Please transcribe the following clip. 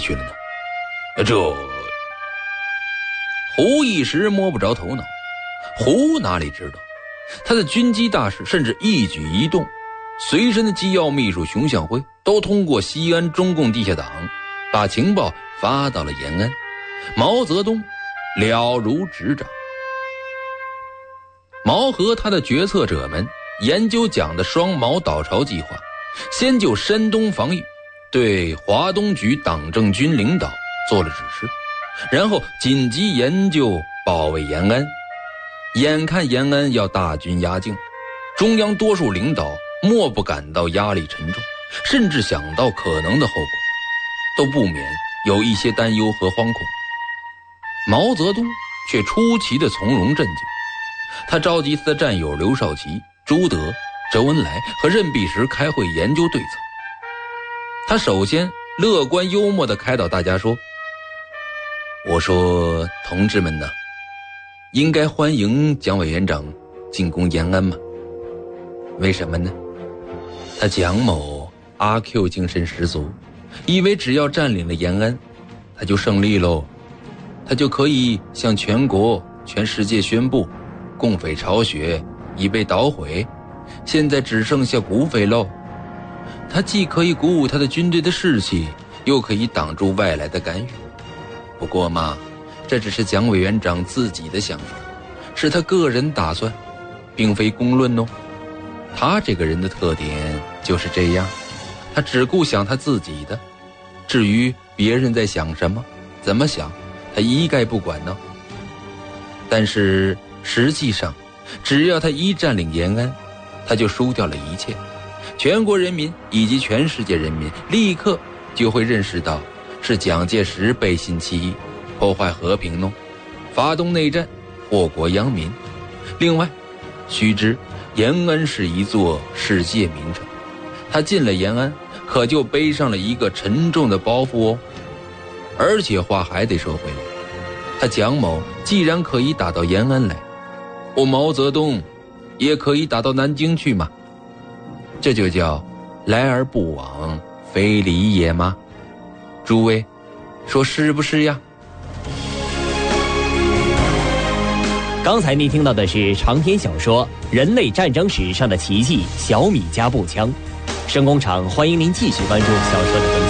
去了呢？这胡一时摸不着头脑。胡哪里知道，他的军机大事甚至一举一动，随身的机要秘书熊向晖都通过西安中共地下党把情报发到了延安。毛泽东了如指掌。毛和他的决策者们研究讲的双毛倒巢计划，先就山东防御对华东局党政军领导做了指示，然后紧急研究保卫延安。眼看延安要大军压境，中央多数领导莫不感到压力沉重，甚至想到可能的后果，都不免有一些担忧和惶恐。毛泽东却出奇的从容镇静，他召集他的战友刘少奇、朱德、周恩来和任弼时开会研究对策。他首先乐观幽默地开导大家说：“我说同志们呢，应该欢迎蒋委员长进攻延安嘛。为什么呢？他蒋某阿 Q 精神十足，以为只要占领了延安，他就胜利喽，他就可以向全国、全世界宣布，共匪巢穴已被捣毁，现在只剩下骨匪喽。他既可以鼓舞他的军队的士气，又可以挡住外来的干预。不过嘛，这只是蒋委员长自己的想法，是他个人打算，并非公论哦。他这个人的特点就是这样，他只顾想他自己的，至于别人在想什么、怎么想，他一概不管呢。但是实际上，只要他一占领延安，他就输掉了一切。全国人民以及全世界人民立刻就会认识到，是蒋介石背信弃义，破坏和平呢，发动内战，祸国殃民。另外，须知延安是一座世界名城，他进了延安，可就背上了一个沉重的包袱哦。而且话还得说回来，他蒋某既然可以打到延安来，我毛泽东也可以打到南京去嘛。这就叫来而不往非礼也吗？诸位说是不是呀？ 刚才您听到的是长篇小说《人类战争史上的奇迹——小米加步枪》。声工厂欢迎您继续关注小说的更新。